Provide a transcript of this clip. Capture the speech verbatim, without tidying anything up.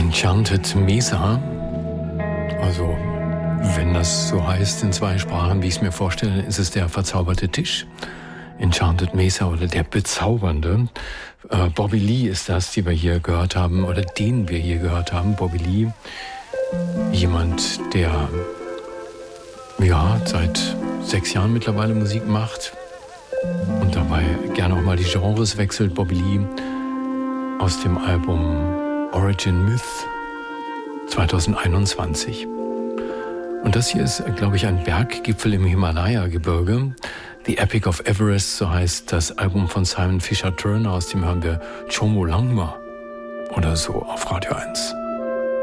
Enchanted Mesa, also wenn das so heißt in zwei Sprachen, wie ich es mir vorstelle, ist es der verzauberte Tisch. Enchanted Mesa oder der Bezaubernde. Äh, Bobby Lee ist das, die wir hier gehört haben, oder den wir hier gehört haben. Bobby Lee, jemand, der ja seit sechs Jahren mittlerweile Musik macht und dabei gerne auch mal die Genres wechselt. Bobby Lee aus dem Album Origin Myth zweitausendeinundzwanzig. Und das hier ist, glaube ich, ein Berggipfel im Himalaya-Gebirge. The Epic of Everest, so heißt das Album von Simon Fisher Turner, aus dem hören wir Chomolungma oder so auf Radio eins.